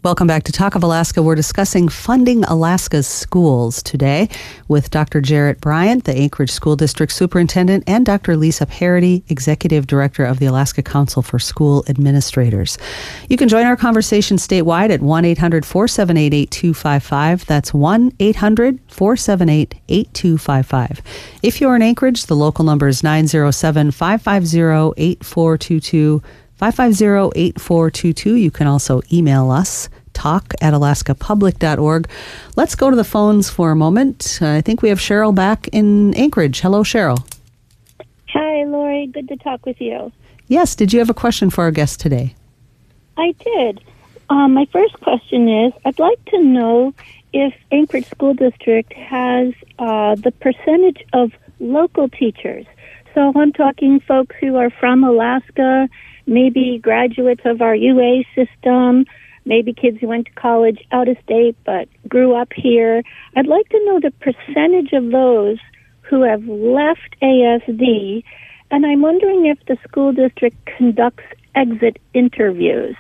Welcome back to Talk of Alaska. We're discussing funding Alaska's schools today with Dr. Jarrett Bryant, the Anchorage School District Superintendent, and Dr. Lisa Parody, Executive Director of the Alaska Council for School Administrators. You can join our conversation statewide at 1-800-478-8255. That's 1-800-478-8255. If you're in Anchorage, the local number is 907-550-8422. 550-8422. You can also email us, talk@alaskapublic.org. Let's go to the phones for a moment. I think we have Cheryl back in Anchorage. Hello, Cheryl. Hi, Lori. Good to talk with you. Yes. Did you have a question for our guest today? I did. My first question is, I'd like to know if Anchorage School District has the percentage of local teachers. So I'm talking folks who are from Alaska, maybe graduates of our UA system, maybe kids who went to college out of state but grew up here. I'd like to know the percentage of those who have left ASD, and I'm wondering if the school district conducts exit interviews.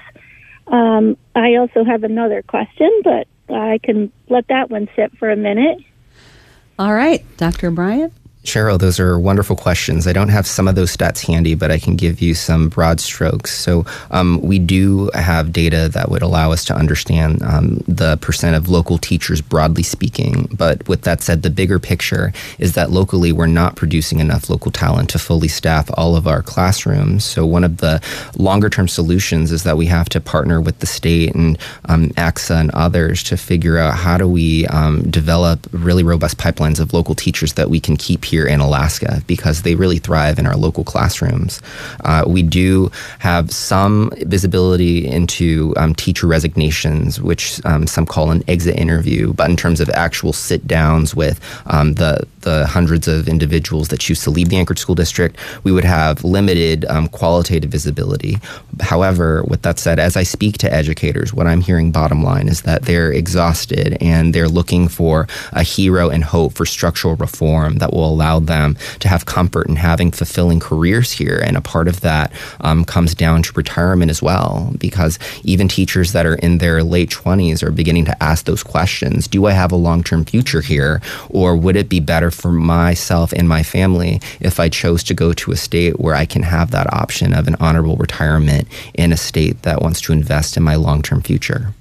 I also have another question, but I can let that one sit for a minute. All right, Dr. Bryant. Cheryl, those are wonderful questions. I don't have some of those stats handy, but I can give you some broad strokes. So we do have data that would allow us to understand the percent of local teachers, broadly speaking. But with that said, the bigger picture is that locally we're not producing enough local talent to fully staff all of our classrooms. So one of the longer term solutions is that we have to partner with the state and AXA and others to figure out how do we develop really robust pipelines of local teachers that we can keep here in Alaska, because they really thrive in our local classrooms. We do have some visibility into teacher resignations, which some call an exit interview, but in terms of actual sit downs with the hundreds of individuals that choose to leave the Anchorage School District, we would have limited qualitative visibility. However, with that said, as I speak to educators, what I'm hearing bottom line is that they're exhausted and they're looking for a hero and hope for structural reform that will allow them to have comfort in having fulfilling careers here. And a part of that comes down to retirement as well, because even teachers that are in their late 20s are beginning to ask those questions. Do I have a long-term future here? Or would it be better for myself and my family if I chose to go to a state where I can have that option of an honorable retirement in a state that wants to invest in my long-term future?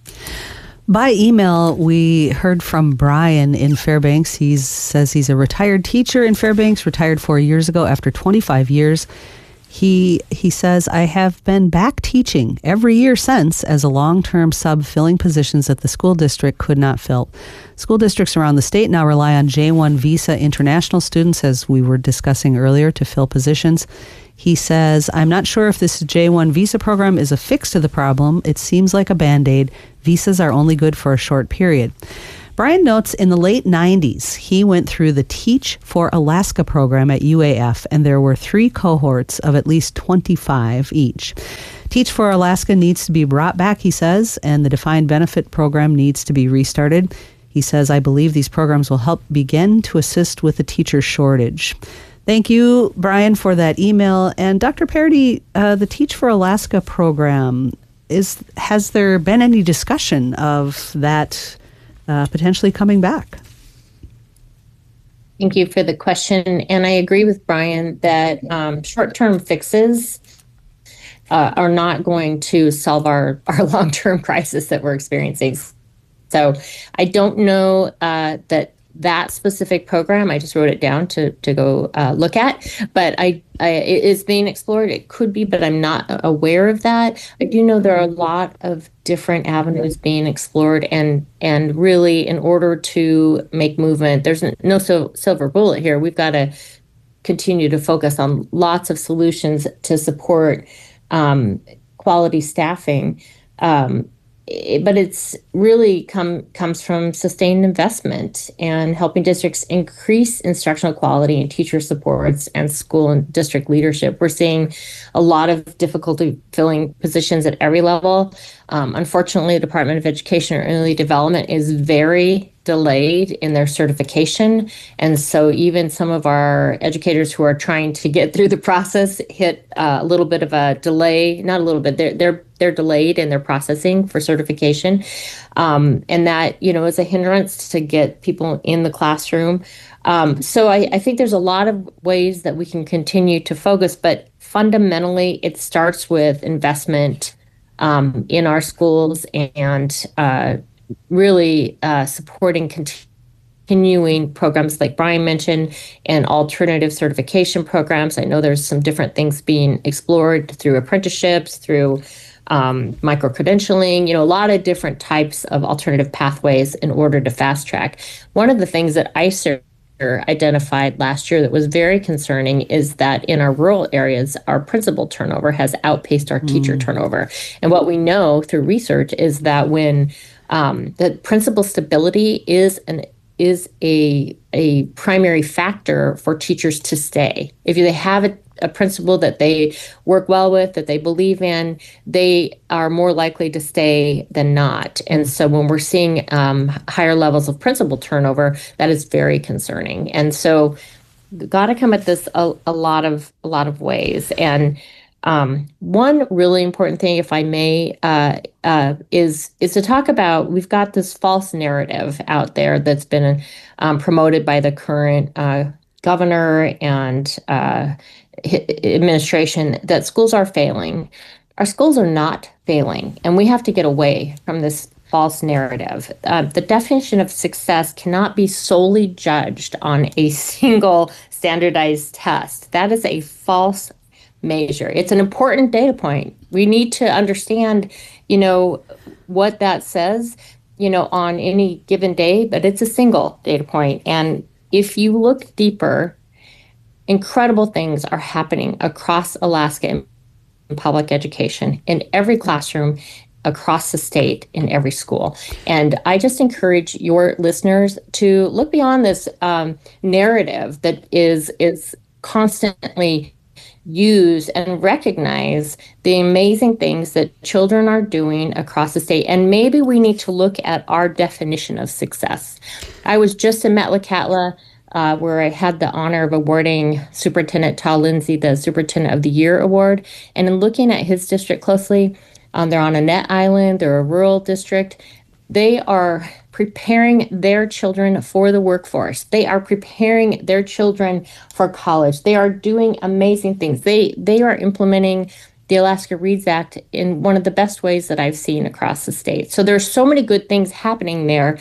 By email, we heard from Brian in Fairbanks. He says he's a retired teacher in Fairbanks, retired 4 years ago after 25 years. He says, I have been back teaching every year since, as a long-term sub filling positions that the school district could not fill. School districts around the state now rely on J-1 visa international students, as we were discussing earlier, to fill positions. He says, I'm not sure if this J-1 visa program is a fix to the problem. It seems like a Band-Aid. Visas are only good for a short period. Brian notes in the late 90s, he went through the Teach for Alaska program at UAF, and there were 3 cohorts of at least 25 each. Teach for Alaska needs to be brought back, he says, and the defined benefit program needs to be restarted. He says, I believe these programs will help begin to assist with the teacher shortage. Thank you, Brian, for that email. And Dr. Parody, the Teach for Alaska program, has there been any discussion of that potentially coming back? Thank you for the question. And I agree with Brian that short-term fixes are not going to solve our long-term crisis that we're experiencing. So I don't know that specific program. I just wrote it down to go look at, but it is being explored. It could be, but I'm not aware of that. I do know there are a lot of different avenues being explored, and really, in order to make movement, there's no silver bullet here. We've got to continue to focus on lots of solutions to support quality staffing. But it's really comes from sustained investment and helping districts increase instructional quality and teacher supports and school and district leadership. We're seeing a lot of difficulty filling positions at every level. Unfortunately, the Department of Education or Early Development is very delayed in their certification. And so even some of our educators who are trying to get through the process hit a little bit of a delay, not a little bit, they're delayed in their processing for certification. And that, is a hindrance to get people in the classroom. So I think there's a lot of ways that we can continue to focus, but fundamentally it starts with investment in our schools and really supporting continuing programs like Brian mentioned and alternative certification programs. I know there's some different things being explored through apprenticeships, through micro-credentialing, a lot of different types of alternative pathways in order to fast track. One of the things that ICER identified last year that was very concerning is that in our rural areas, our principal turnover has outpaced our teacher turnover. And what we know through research is that when the principal stability is a primary factor for teachers to stay. If they have a principal that they work well with, that they believe in, they are more likely to stay than not. And so when we're seeing higher levels of principal turnover, that is very concerning. And so got to come at this a lot of ways. And one really important thing, if I may, is to talk about, we've got this false narrative out there that's been promoted by the current governor and administration that schools are failing. Our schools are not failing, and we have to get away from this false narrative. The definition of success cannot be solely judged on a single standardized test. That is a false measure. It's an important data point. We need to understand, what that says, on any given day, but it's a single data point. And if you look deeper, incredible things are happening across Alaska in public education, in every classroom, across the state, in every school. And I just encourage your listeners to look beyond this narrative that is constantly use and recognize the amazing things that children are doing across the state. And maybe we need to look at our definition of success. I was just in Metlakatla, where I had the honor of awarding Superintendent Tal Lindsay the Superintendent of the Year award. And in looking at his district closely, they're on a net island, they're a rural district. They are preparing their children for the workforce. They are preparing their children for college. They are doing amazing things. They are implementing the Alaska Reads Act in one of the best ways that I've seen across the state. So there's so many good things happening there.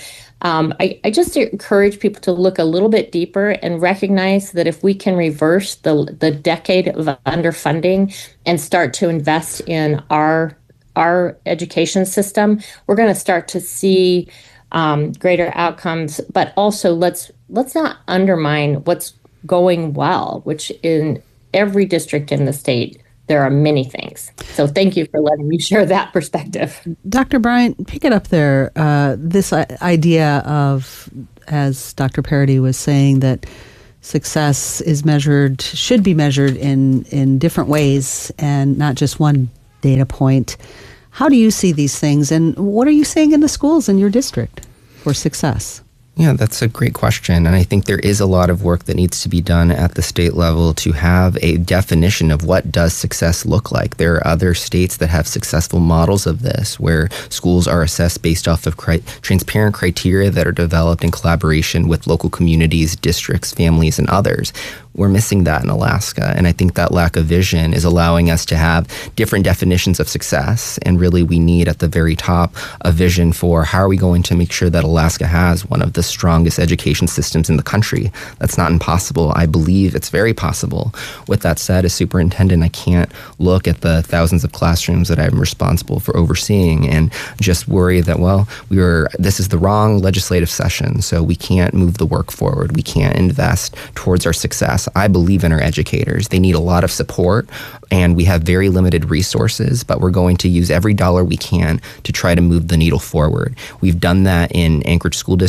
I just encourage people to look a little bit deeper and recognize that if we can reverse the decade of underfunding and start to invest in our education system, we're going to start to see greater outcomes. But also, let's not undermine what's going well, which in every district in the state, there are many things. So thank you for letting me share that perspective. Dr. Bryant, pick it up there. This idea of, as Dr. Parady was saying, that success should be measured in different ways and not just one data point. How do you see these things, and what are you seeing in the schools in your district for success? Yeah, that's a great question. And I think there is a lot of work that needs to be done at the state level to have a definition of what does success look like. There are other states that have successful models of this, where schools are assessed based off of transparent criteria that are developed in collaboration with local communities, districts, families, and others. We're missing that in Alaska. And I think that lack of vision is allowing us to have different definitions of success. And really, we need at the very top a vision for how are we going to make sure that Alaska has one of the strongest education systems in the country. That's not impossible. I believe it's very possible. With that said, as superintendent, I can't look at the thousands of classrooms that I'm responsible for overseeing and just worry that, this is the wrong legislative session, so we can't move the work forward. We can't invest towards our success. I believe in our educators. They need a lot of support, and we have very limited resources, but we're going to use every dollar we can to try to move the needle forward. We've done that in Anchorage School District's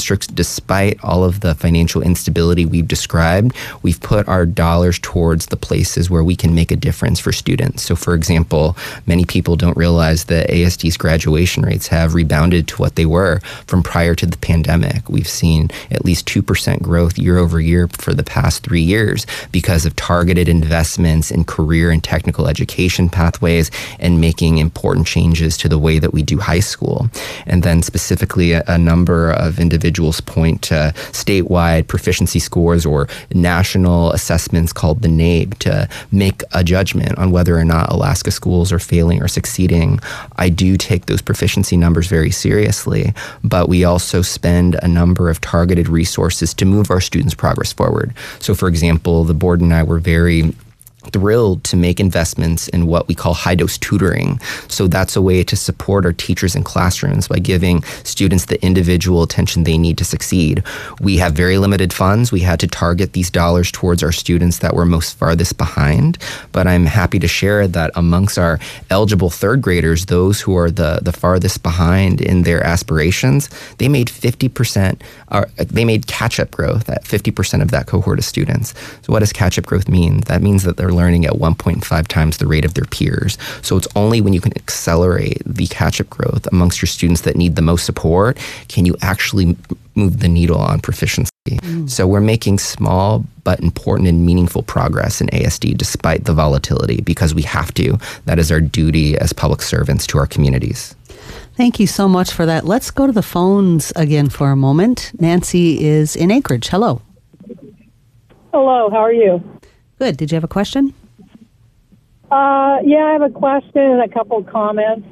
despite all of the financial instability we've described, we've put our dollars towards the places where we can make a difference for students. So for example, many people don't realize that ASD's graduation rates have rebounded to what they were from prior to the pandemic. We've seen at least 2% growth year over year for the past 3 years because of targeted investments in career and technical education pathways and making important changes to the way that we do high school. And then specifically, a number of individuals point to statewide proficiency scores or national assessments called the NAEB to make a judgment on whether or not Alaska schools are failing or succeeding. I do take those proficiency numbers very seriously, but we also spend a number of targeted resources to move our students' progress forward. So for example, the board and I were very thrilled to make investments in what we call high-dose tutoring. So that's a way to support our teachers in classrooms by giving students the individual attention they need to succeed. We have very limited funds. We had to target these dollars towards our students that were most farthest behind. But I'm happy to share that amongst our eligible third graders, those who are the farthest behind in their aspirations, they made 50%, they made catch-up growth at 50% of that cohort of students. So what does catch-up growth mean? That means that they're learning at 1.5 times the rate of their peers. So it's only when you can accelerate the catch-up growth amongst your students that need the most support can you actually move the needle on proficiency. So we're making small but important and meaningful progress in ASD despite the volatility because we have to. That is our duty as public servants to our communities. Thank you so much for that. Let's go to the phones again for a moment. Nancy is in Anchorage. Hello. Hello, how are you? Good. Did you have a question? Yeah, I have a question and a couple of comments.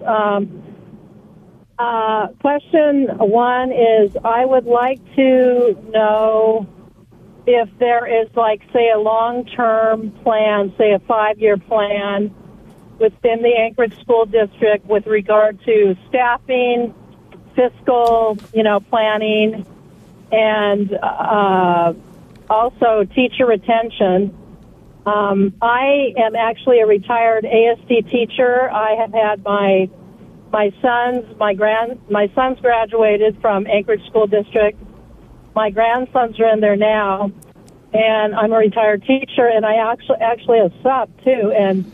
Question one is, I would like to know if there is, like, say, a long-term plan, say a 5-year plan within the Anchorage School District with regard to staffing, fiscal, planning, and also teacher retention. I am actually a retired ASD teacher. I have had my sons graduated from Anchorage School District. My grandsons are in there now, and I'm a retired teacher, and I actually a sub too. And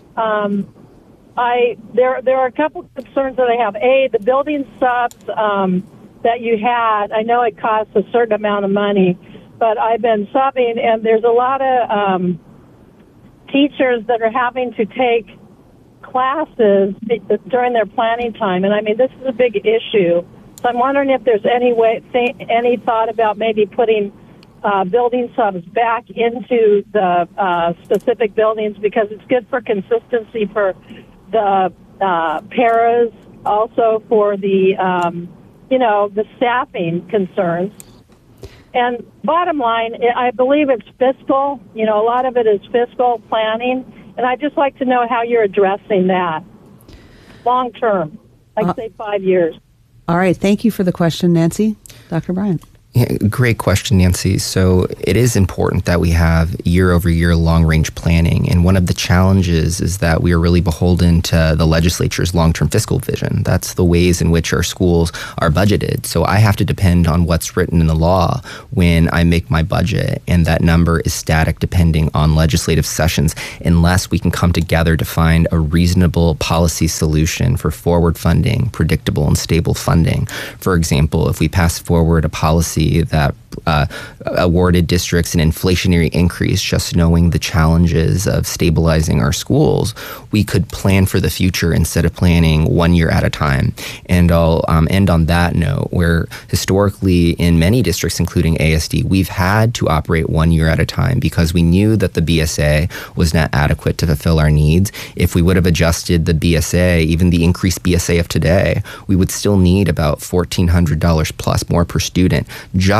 there are a couple of concerns that I have. A, the building subs that you had, I know it costs a certain amount of money, but I've been subbing, and there's a lot of teachers that are having to take classes during their planning time, and I mean, this is a big issue. So I'm wondering if there's any thought about maybe putting building subs back into the specific buildings, because it's good for consistency for the paras, also for the the staffing concerns. And bottom line, I believe it's fiscal. A lot of it is fiscal planning. And I'd just like to know how you're addressing that long term, like say 5 years. All right. Thank you for the question, Nancy. Dr. Bryant. Yeah, great question, Nancy. So it is important that we have year-over-year long-range planning. And one of the challenges is that we are really beholden to the legislature's long-term fiscal vision. That's the ways in which our schools are budgeted. So I have to depend on what's written in the law when I make my budget. And that number is static depending on legislative sessions, unless we can come together to find a reasonable policy solution for forward funding, predictable and stable funding. For example, if we pass forward a policy that awarded districts an inflationary increase, just knowing the challenges of stabilizing our schools, we could plan for the future instead of planning 1 year at a time. And I'll end on that note, where historically in many districts, including ASD, we've had to operate 1 year at a time because we knew that the BSA was not adequate to fulfill our needs. If we would have adjusted the BSA, even the increased BSA of today, we would still need about $1,400 plus more per student just to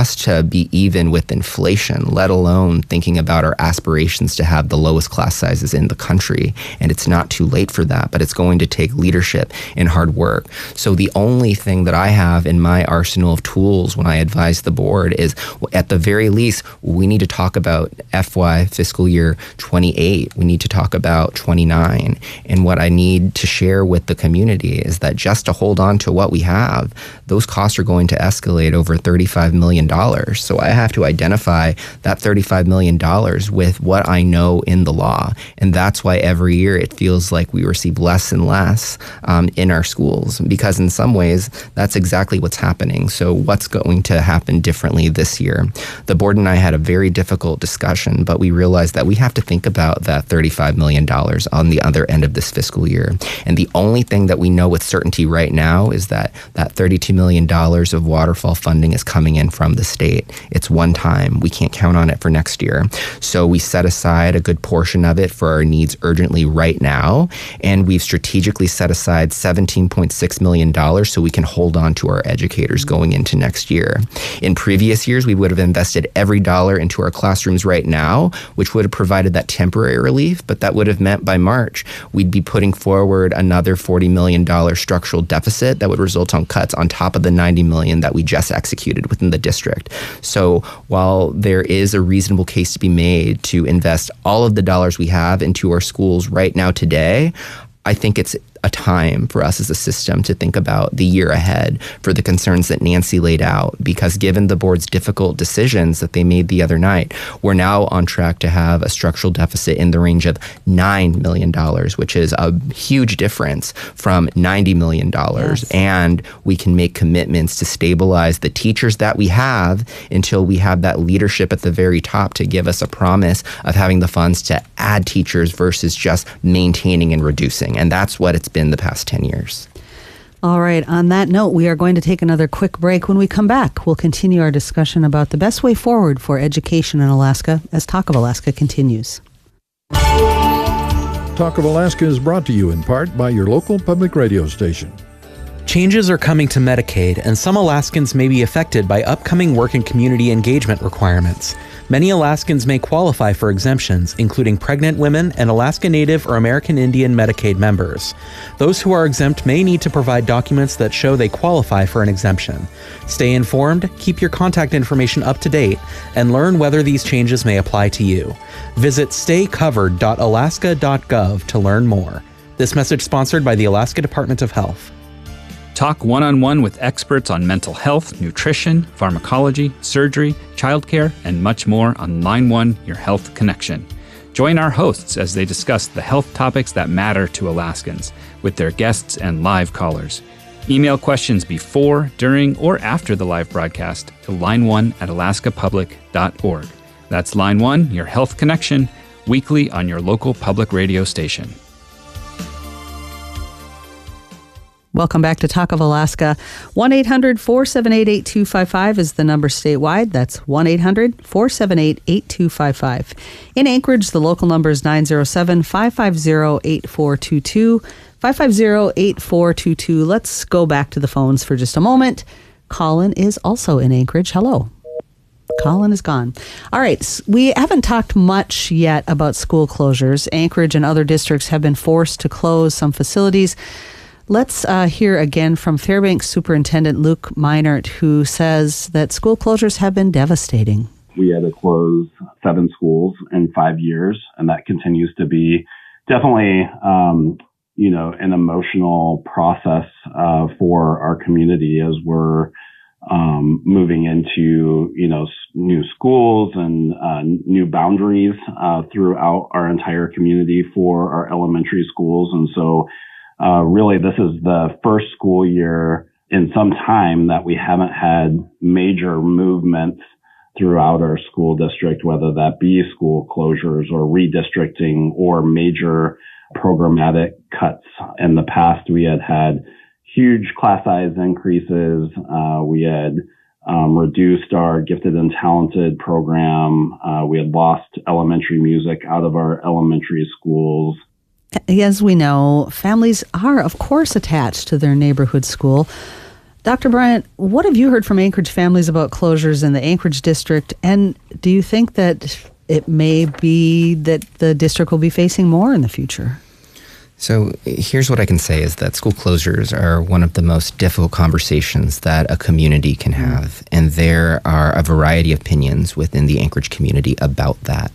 be even with inflation, let alone thinking about our aspirations to have the lowest class sizes in the country. And it's not too late for that, but it's going to take leadership and hard work. So the only thing that I have in my arsenal of tools when I advise the board is, at the very least, we need to talk about FY fiscal year 28. We need to talk about 29. And what I need to share with the community is that just to hold on to what we have, those costs are going to escalate over $35 million. So I have to identify that $35 million with what I know in the law. And that's why every year it feels like we receive less and less in our schools, because in some ways that's exactly what's happening. So what's going to happen differently this year? The board and I had a very difficult discussion, but we realized that we have to think about that $35 million on the other end of this fiscal year. And the only thing that we know with certainty right now is that $32 million of waterfall funding is coming in from the state. It's one time. We can't count on it for next year. So we set aside a good portion of it for our needs urgently right now. And we've strategically set aside $17.6 million so we can hold on to our educators going into next year. In previous years, we would have invested every dollar into our classrooms right now, which would have provided that temporary relief, but that would have meant by March, we'd be putting forward another $40 million structural deficit that would result on cuts on top of the $90 million that we just executed within the district. So while there is a reasonable case to be made to invest all of the dollars we have into our schools right now today, I think it's a time for us as a system to think about the year ahead for the concerns that Nancy laid out, because given the board's difficult decisions that they made the other night, we're now on track to have a structural deficit in the range of $9 million, which is a huge difference from $90 million. Yes. And we can make commitments to stabilize the teachers that we have until we have that leadership at the very top to give us a promise of having the funds to add teachers versus just maintaining and reducing. And that's what it's been the past 10 years. All right. On that note, we are going to take another quick break. When we come back, we'll continue our discussion about the best way forward for education in Alaska as Talk of Alaska continues. Talk of Alaska is brought to you in part by your local public radio station. Changes are coming to Medicaid, and some Alaskans may be affected by upcoming work and community engagement requirements. Many Alaskans may qualify for exemptions, including pregnant women and Alaska Native or American Indian Medicaid members. Those who are exempt may need to provide documents that show they qualify for an exemption. Stay informed, keep your contact information up to date, and learn whether these changes may apply to you. Visit staycovered.alaska.gov to learn more. This message sponsored by the Alaska Department of Health. Talk one-on-one with experts on mental health, nutrition, pharmacology, surgery, childcare, and much more on Line 1, Your Health Connection. Join our hosts as they discuss the health topics that matter to Alaskans with their guests and live callers. Email questions before, during, or after the live broadcast to line1@alaskapublic.org. That's Line 1, Your Health Connection, weekly on your local public radio station. Welcome back to Talk of Alaska. 1-800-478-8255 is the number statewide. That's 1-800-478-8255. In Anchorage, the local number is 907-550-8422. 550-8422. Let's go back to the phones for just a moment. Colin is also in Anchorage. Hello. Colin is gone. All right. We haven't talked much yet about school closures. Anchorage and other districts have been forced to close some facilities. Let's hear again from Fairbanks Superintendent Luke Meinert, who says that school closures have been devastating. We had to close 7 schools in 5 years, and that continues to be definitely, an emotional process for our community as we're moving into, new schools and new boundaries throughout our entire community for our elementary schools. And so really, this is the first school year in some time that we haven't had major movements throughout our school district, whether that be school closures or redistricting or major programmatic cuts. In the past, we had huge class size increases. We had reduced our gifted and talented program. We had lost elementary music out of our elementary schools. As we know, families are, of course, attached to their neighborhood school. Dr. Bryant, what have you heard from Anchorage families about closures in the Anchorage district? And do you think that it may be that the district will be facing more in the future? So here's what I can say is that school closures are one of the most difficult conversations that a community can have. And there are a variety of opinions within the Anchorage community about that.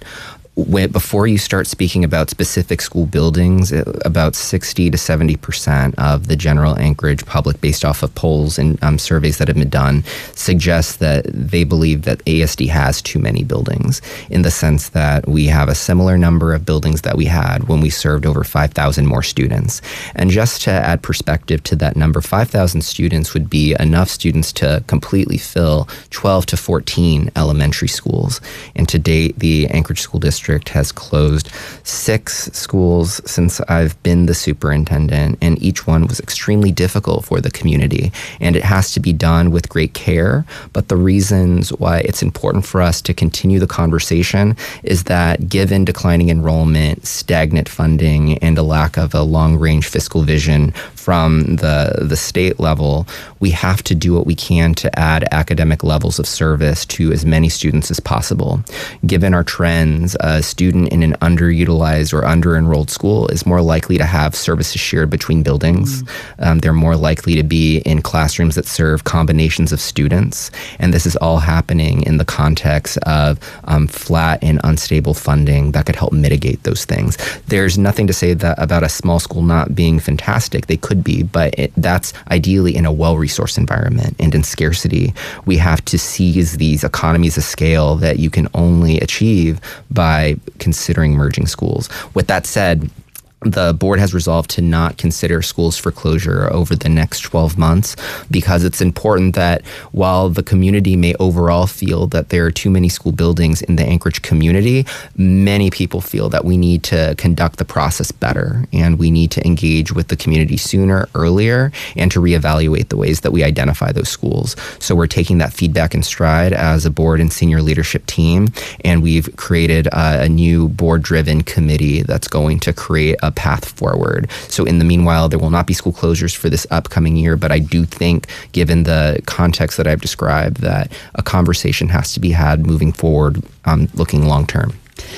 Before you start speaking about specific school buildings, about 60 to 70% of the general Anchorage public, based off of polls and surveys that have been done, suggests that they believe that ASD has too many buildings, in the sense that we have a similar number of buildings that we had when we served over 5,000 more students. And just to add perspective to that number, 5,000 students would be enough students to completely fill 12 to 14 elementary schools. And to date, the Anchorage School District has closed 6 schools since I've been the superintendent, and each one was extremely difficult for the community. And it has to be done with great care. But the reasons why it's important for us to continue the conversation is that given declining enrollment, stagnant funding, and a lack of a long-range fiscal vision from the state level, we have to do what we can to add academic levels of service to as many students as possible. Given our trends, a student in an underutilized or under-enrolled school is more likely to have services shared between buildings. They're more likely to be in classrooms that serve combinations of students. And this is all happening in the context of flat and unstable funding that could help mitigate those things. There's nothing to say that about a small school not being fantastic. They could be, but that's ideally in a well-resourced environment. And in scarcity, we have to seize these economies of scale that you can only achieve by considering merging schools. With that said, the board has resolved to not consider schools for closure over the next 12 months because it's important that while the community may overall feel that there are too many school buildings in the Anchorage community, many people feel that we need to conduct the process better and we need to engage with the community sooner, earlier, and to reevaluate the ways that we identify those schools. So we're taking that feedback in stride as a board and senior leadership team, and we've created a new board-driven committee that's going to create a path forward. So in the meanwhile, there will not be school closures for this upcoming year, but I do think, given the context that I've described, that a conversation has to be had moving forward, looking long term.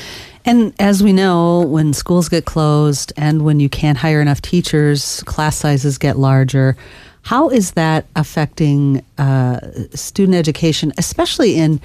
And as we know, when schools get closed and when you can't hire enough teachers, class sizes get larger. How is that affecting student education, especially in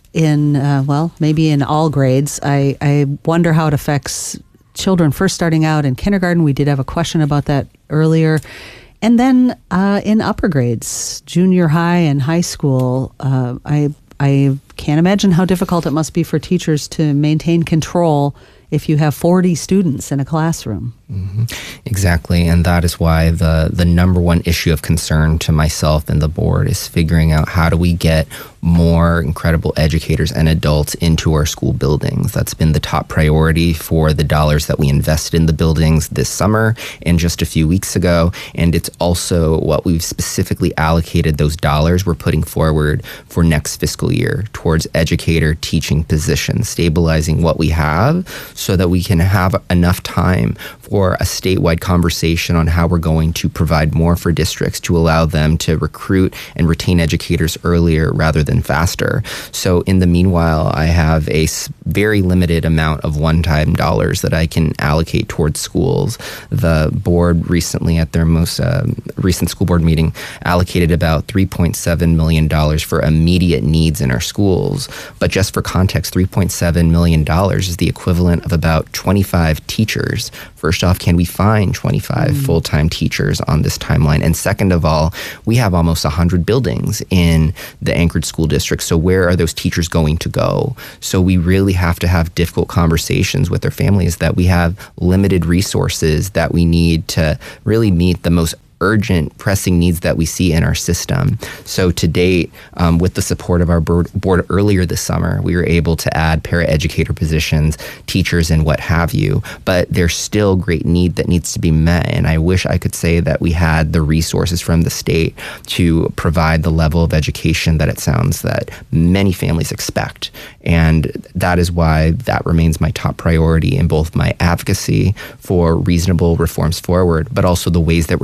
maybe in all grades? I wonder how it affects children first starting out in kindergarten. We did have a question about that earlier. And then in upper grades, junior high and high school, I can't imagine how difficult it must be for teachers to maintain control if you have 40 students in a classroom. Mm-hmm. Exactly, and that is why the number one issue of concern to myself and the board is figuring out how do we get more incredible educators and adults into our school buildings. That's been the top priority for the dollars that we invested in the buildings this summer and just a few weeks ago, and it's also what we've specifically allocated those dollars we're putting forward for next fiscal year towards educator teaching positions, stabilizing what we have so that we can have enough time for a statewide conversation on how we're going to provide more for districts to allow them to recruit and retain educators earlier rather than faster. So in the meanwhile, I have a very limited amount of one-time dollars that I can allocate towards schools. The board recently, at their most recent school board meeting, allocated about $3.7 million for immediate needs in our schools. But just for context, $3.7 million is the equivalent of about 25 teachers. First off, can we find 25 full-time teachers on this timeline? And second of all, we have almost 100 buildings in the Anchorage School District. So where are those teachers going to go? So we really have to have difficult conversations with their families that we have limited resources that we need to really meet the most urgent, pressing needs that we see in our system. So to date, with the support of our board earlier this summer, we were able to add paraeducator positions, teachers, and what have you. But there's still great need that needs to be met. And I wish I could say that we had the resources from the state to provide the level of education that it sounds that many families expect. And that is why that remains my top priority in both my advocacy for reasonable reforms forward, but also the ways that we're using our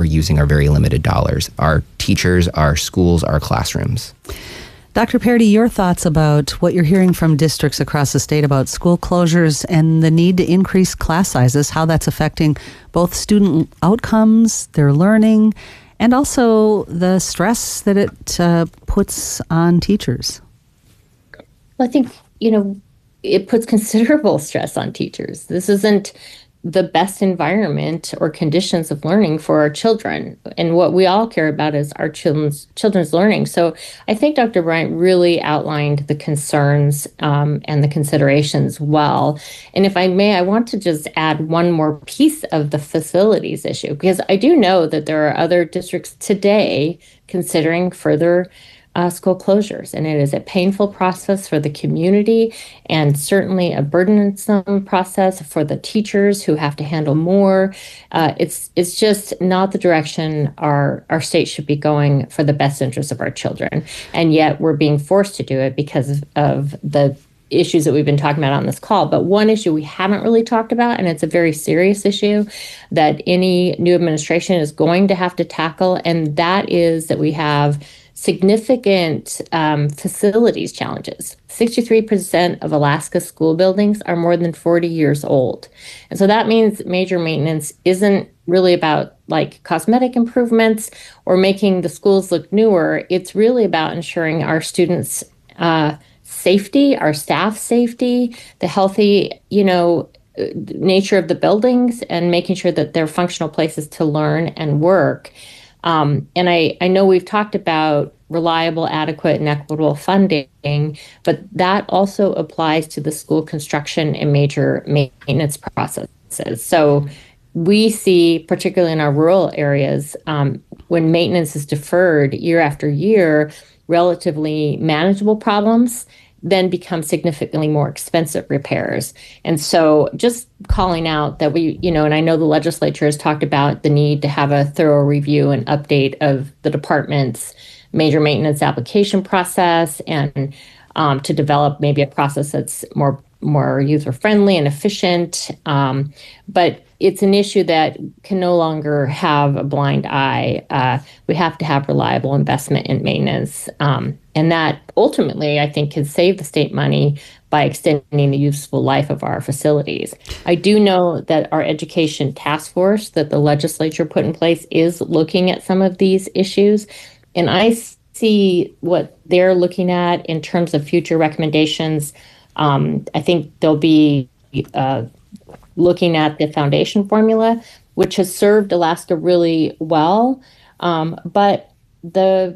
very limited dollars. Our teachers, our schools, our classrooms. Dr. Paradis, your thoughts about what you're hearing from districts across the state about school closures and the need to increase class sizes, how that's affecting both student outcomes, their learning, and also the stress that it puts on teachers? Well, I think, it puts considerable stress on teachers. This isn't the best environment or conditions of learning for our children. And what we all care about is our children's learning. So I think Dr. Bryant really outlined the concerns and the considerations well. And if I may, I want to just add one more piece of the facilities issue, because I do know that there are other districts today considering further school closures, and it is a painful process for the community and certainly a burdensome process for the teachers who have to handle more. It's just not the direction our state should be going for the best interests of our children, and yet we're being forced to do it because of the issues that we've been talking about on this call. But one issue we haven't really talked about, and it's a very serious issue that any new administration is going to have to tackle, and that is that we have significant facilities challenges. 63% of Alaska's school buildings are more than 40 years old. And so that means major maintenance isn't really about like cosmetic improvements or making the schools look newer. It's really about ensuring our students' safety, our staff safety, the healthy, nature of the buildings, and making sure that they're functional places to learn and work. And I know we've talked about reliable, adequate, and equitable funding, but that also applies to the school construction and major maintenance processes. So we see, particularly in our rural areas, when maintenance is deferred year after year, relatively manageable problems then become significantly more expensive repairs. And so just calling out that we, and I know the legislature has talked about the need to have a thorough review and update of the department's major maintenance application process, and to develop maybe a process that's more user-friendly and efficient. But it's an issue that can no longer have a blind eye. We have to have reliable investment in maintenance. And that ultimately, I think, can save the state money by extending the useful life of our facilities. I do know that our education task force that the legislature put in place is looking at some of these issues. And I see what they're looking at in terms of future recommendations. I think they'll be looking at the foundation formula, which has served Alaska really well. But the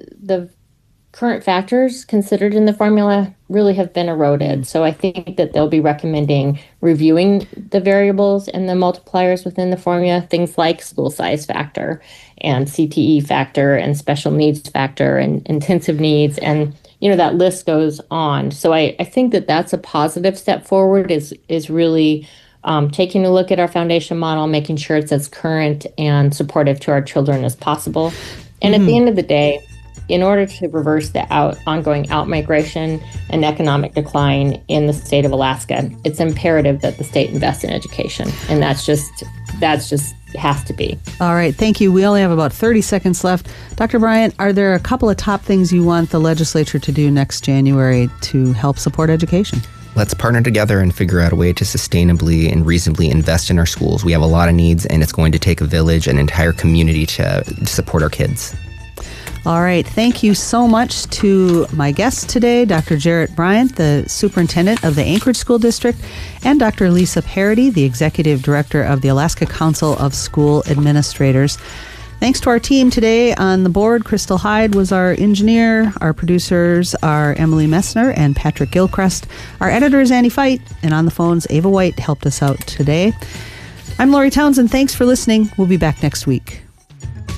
current factors considered in the formula really have been eroded. So I think that they'll be recommending reviewing the variables and the multipliers within the formula, things like school size factor and CTE factor and special needs factor and intensive needs. And, that list goes on. So I think that that's a positive step forward, is really taking a look at our foundation model, making sure it's as current and supportive to our children as possible. And at the end of the day, in order to reverse the ongoing outmigration and economic decline in the state of Alaska, it's imperative that the state invest in education. And that's just has to be. All right. Thank you. We only have about 30 seconds left. Dr. Bryant, are there a couple of top things you want the legislature to do next January to help support education? Let's partner together and figure out a way to sustainably and reasonably invest in our schools. We have a lot of needs, and it's going to take a village, an entire community to support our kids. All right. Thank you so much to my guests today, Dr. Jarrett Bryant, the superintendent of the Anchorage School District, and Dr. Lisa Paradis, the executive director of the Alaska Council of School Administrators. Thanks to our team today on the board. Crystal Hyde was our engineer. Our producers are Emily Messner and Patrick Gilchrist. Our editor is Annie Feit, and on the phones, Ava White helped us out today. I'm Lori Townsend. Thanks for listening. We'll be back next week.